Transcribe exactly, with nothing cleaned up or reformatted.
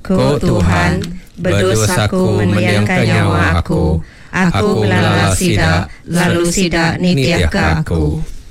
Ko Tuhan, berdosaku mendiamkan nyawa aku. Aku melala sida, lalu sida nitya ke aku.